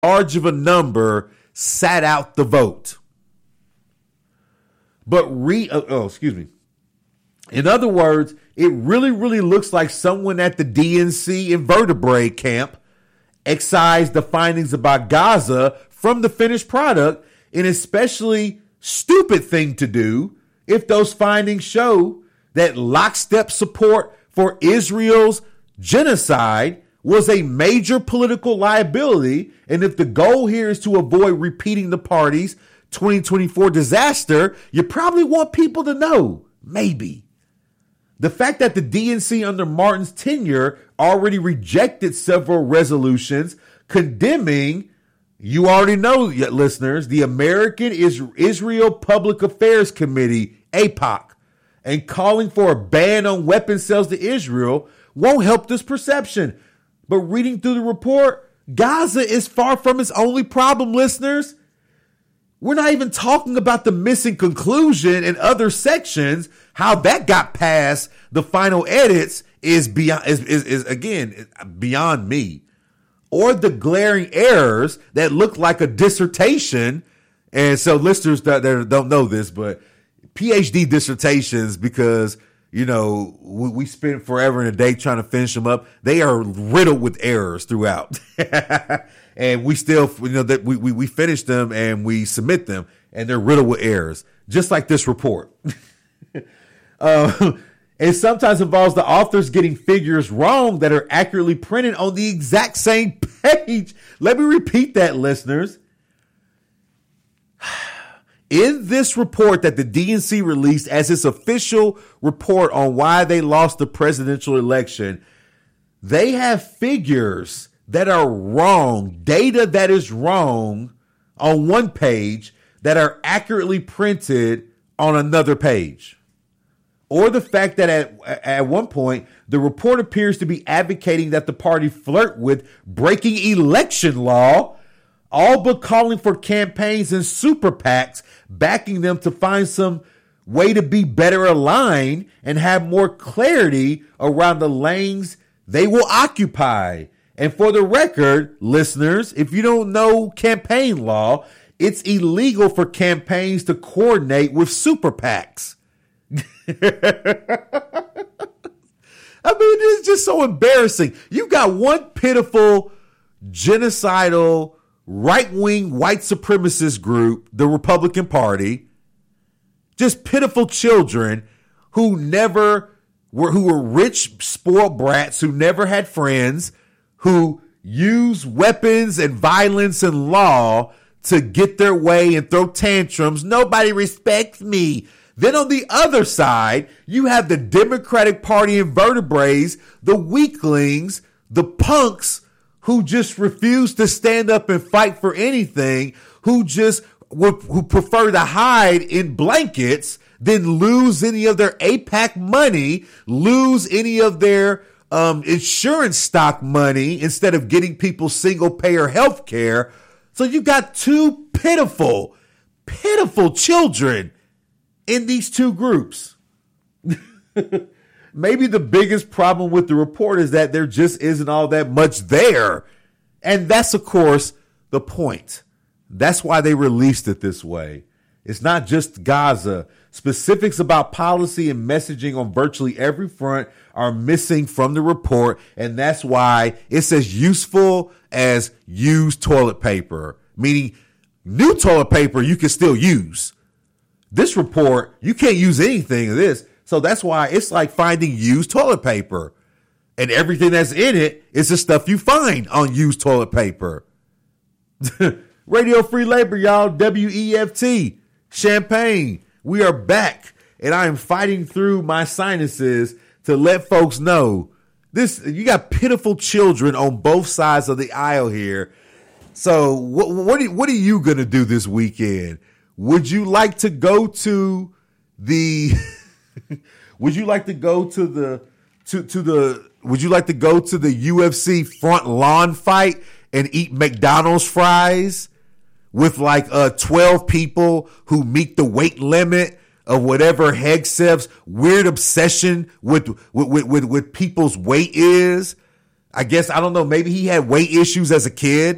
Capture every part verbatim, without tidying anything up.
large of a number sat out the vote. But re oh, oh, excuse me. In other words, it really, really looks like someone at the D N C invertebrate camp excised the findings about Gaza from the finished product, an especially stupid thing to do if those findings show that lockstep support for Israel's genocide was a major political liability. And if the goal here is to avoid repeating the party's twenty twenty-four disaster, you probably want people to know, maybe. The fact that the D N C under Martin's tenure already rejected several resolutions condemning, you already know, listeners, the American Israel Public Affairs Committee, A P O C, and calling for a ban on weapons sales to Israel won't help this perception. But reading through the report, Gaza is far from its only problem, listeners. We're not even talking about the missing conclusion in other sections. How that got past the final edits is beyond, is, is, is again, beyond me. Or the glaring errors that look like a dissertation. And so listeners that, that don't know this, but P H D dissertations, because, you know, we, we spent forever and a day trying to finish them up. They are riddled with errors throughout. And we still, you know, that we, we, we finish them and we submit them and they're riddled with errors, just like this report. uh, it sometimes involves the authors getting figures wrong that are accurately printed on the exact same page. Let me repeat that, listeners. In this report that the D N C released as its official report on why they lost the presidential election, they have figures that are wrong, data that is wrong on one page that are accurately printed on another page. Or the fact that at, at one point, the report appears to be advocating that the party flirt with breaking election law, all but calling for campaigns and super PACs, backing them to find some way to be better aligned and have more clarity around the lanes they will occupy. And for the record, listeners, if you don't know campaign law, it's illegal for campaigns to coordinate with super PACs. I mean, it's just so embarrassing. You got one pitiful, genocidal, right-wing white supremacist group, the Republican Party, just pitiful children who never were, who were rich, spoiled brats, who never had friends, who use weapons and violence and law to get their way and throw tantrums. Nobody respects me. Then on the other side, you have the Democratic Party invertebrates, the weaklings, the punks who just refuse to stand up and fight for anything, who just who prefer to hide in blankets than lose any of their A PAC money, lose any of their Um, insurance stock money instead of getting people single payer health care. So you got two pitiful, pitiful children in these two groups. Maybe the biggest problem with the report is that there just isn't all that much there. And that's, of course, the point. That's why they released it this way. It's not just Gaza. Specifics about policy and messaging on virtually every front are missing from the report, and that's why it's as useful as used toilet paper, meaning new toilet paper you can still use. This report, you can't use anything of this, so that's why it's like finding used toilet paper, and everything that's in it is the stuff you find on used toilet paper. Radio Free Labor, y'all. W E F T, Champaign. We are back, and I am fighting through my sinuses to let folks know this. You got pitiful children on both sides of the aisle here. So what what are, what are you going to do this weekend? Would you like to go to the would you like to go to the to to the would you like to go to the U F C front lawn fight and eat McDonald's fries with like uh twelve people who meet the weight limit of whatever Hegseth's weird obsession with with, with with with people's weight is? I guess, I don't know, maybe he had weight issues as a kid.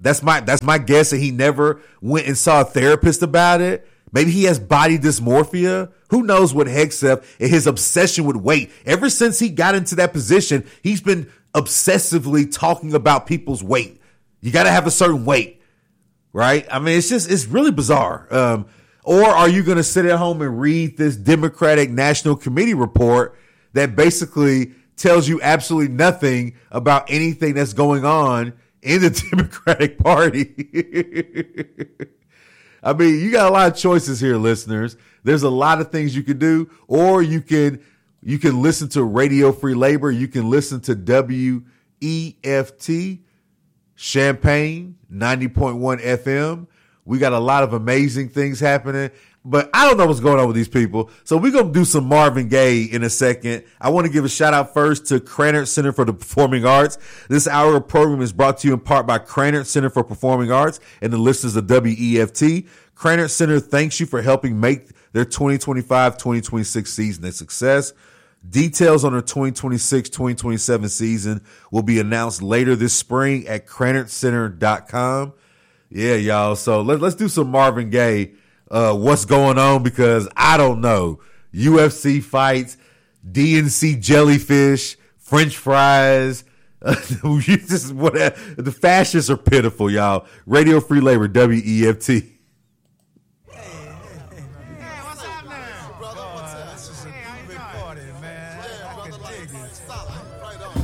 That's my that's my guess, and he never went and saw a therapist about it. Maybe he has body dysmorphia. Who knows what Hegseth and his obsession with weight. Ever since he got into that position, he's been obsessively talking about people's weight. You got to have a certain weight, right? I mean, it's just, it's really bizarre. Um, or are you going to sit at home and read this Democratic National Committee report that basically tells you absolutely nothing about anything that's going on in the Democratic Party? I mean, you got a lot of choices here, listeners. There's a lot of things you can do, or you can you can listen to Radio Free Labor. You can listen to W E F T Champaign ninety point one F M. We got a lot of amazing things happening, but I don't know what's going on with these people. So we're going to do some Marvin Gaye in a second. I want to give a shout out first to Krannert Center for the Performing Arts. This hour of program is brought to you in part by Krannert Center for Performing Arts and the listeners of W E F T. Krannert Center thanks you for helping make their twenty twenty-five twenty twenty-six season a success. Details on their twenty twenty-six twenty twenty-seven season will be announced later this spring at krannert center dot com. Yeah, y'all. So let, let's do some Marvin Gaye. Uh, what's going on? Because I don't know. U F C fights, D N C jellyfish, French fries. Uh, you just whatever. The fascists are pitiful, y'all. Radio Free Labor, W E F T.